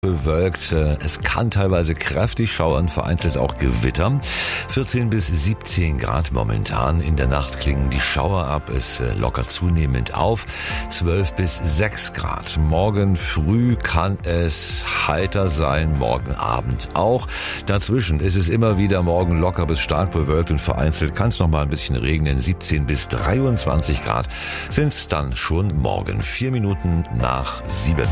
Bewölkt, es kann teilweise kräftig schauern, vereinzelt auch Gewitter. 14 bis 17 Grad momentan. In der Nacht klingen die Schauer ab, es lockert zunehmend auf. 12 bis 6 Grad. Morgen früh kann es heiter sein, morgen Abend auch. Dazwischen ist es immer wieder morgen locker bis stark bewölkt und vereinzelt kann es noch mal ein bisschen regnen. 17 bis 23 Grad sind es dann schon morgen. 4 Minuten nach 7.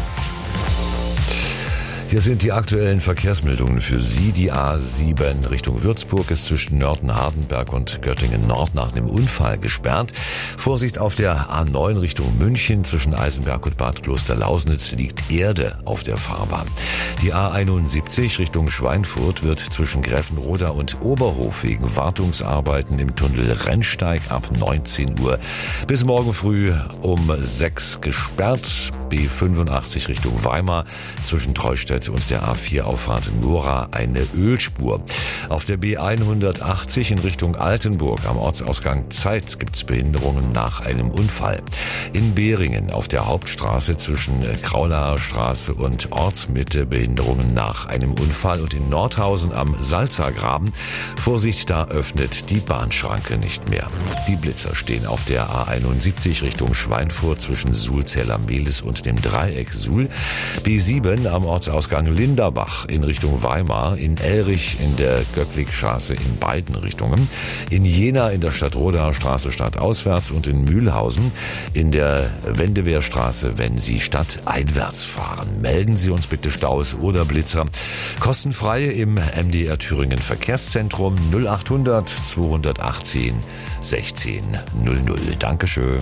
Hier sind die aktuellen Verkehrsmeldungen für Sie. Die A7 Richtung Würzburg ist zwischen Nörten-Hardenberg und Göttingen Nord nach einem Unfall gesperrt. Vorsicht auf der A9 Richtung München zwischen Eisenberg und Bad Klosterlausnitz liegt Erde auf der Fahrbahn. Die A71 Richtung Schweinfurt wird zwischen Gräfenroda und Oberhof wegen Wartungsarbeiten im Tunnel Rennsteig ab 19 Uhr bis morgen früh um 6 gesperrt. B85 Richtung Weimar zwischen Treustedt und der A4-Auffahrt Nora eine Ölspur. Auf der B180 in Richtung Altenburg am Ortsausgang Zeitz gibt es Behinderungen nach einem Unfall. In Behringen auf der Hauptstraße zwischen Kraulaer Straße und Ortsmitte Behinderungen nach einem Unfall und in Nordhausen am Salzergraben. Vorsicht, da öffnet die Bahnschranke nicht mehr. Die Blitzer stehen auf der A71 Richtung Schweinfurt zwischen Suhl-Zella-Mehlis und dem Dreieck Suhl. B7 am Ortsausgang Linderbach in Richtung Weimar, in Elrich in der Göckligstraße in beiden Richtungen, in Jena in der Stadtrodaer Straße stadtauswärts und in Mühlhausen in der Wendewehrstraße, wenn Sie stadteinwärts fahren. Melden Sie uns bitte Staus oder Blitzer. Kostenfrei im MDR Thüringen Verkehrszentrum 0800 218 16 00. Dankeschön.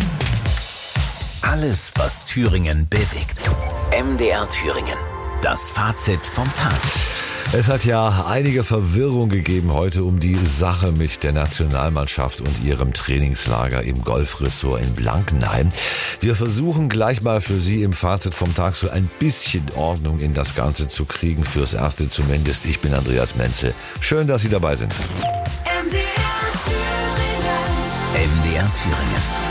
Alles, was Thüringen bewegt. MDR Thüringen. Das Fazit vom Tag. Es hat ja einige Verwirrung gegeben heute um die Sache mit der Nationalmannschaft und ihrem Trainingslager im Golfressort in Blankenheim. Wir versuchen gleich mal für Sie im Fazit vom Tag so ein bisschen Ordnung in das Ganze zu kriegen. Fürs Erste zumindest. Ich bin Andreas Menzel. Schön, dass Sie dabei sind. MDR Thüringen. MDR Thüringen.